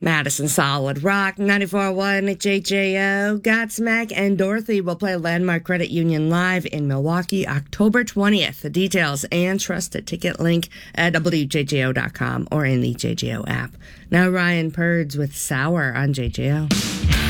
Madison Solid Rock 94.1 at JJO. Godsmack and Dorothy will play Landmark Credit Union live in Milwaukee October 20th. The details and trusted ticket link at WJJO.com or in the JJO app. Now Ryan Purds with Sour on JJO.